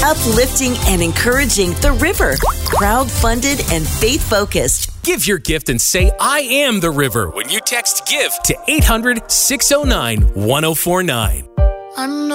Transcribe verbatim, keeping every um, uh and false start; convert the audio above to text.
uplifting and encouraging The River. Crowd-funded and faith-focused. Give your gift and say, I am The River, when you text GIVE to eight hundred, six oh nine, one oh four nine. I know